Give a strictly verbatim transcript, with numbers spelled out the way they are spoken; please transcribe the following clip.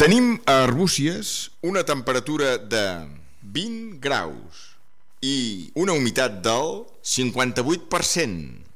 Tenim a Arbúcies una temperatura de vint graus i una humitat del cinquanta-vuit per cent.